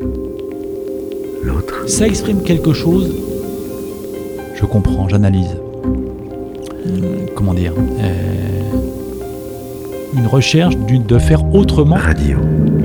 L'autre. Ça exprime quelque chose. Je comprends, j'analyse. Comment dire, une recherche de faire autrement. Radio.